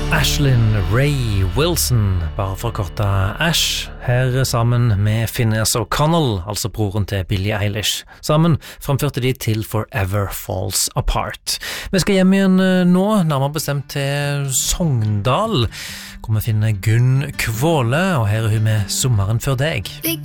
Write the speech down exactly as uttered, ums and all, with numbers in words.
Ashlyn Ray Wilson, bare forkortet Ash, her sammen med Phineas O'Connell, altså broren til Billie Eilish. Sammen framførte de til Forever Falls Apart. Vi skal hjem igjen nå, nærmere bestemt til Sogndal, hvor vi finner Gunn Kvåle, og her er hun med Sommeren før deg. Vi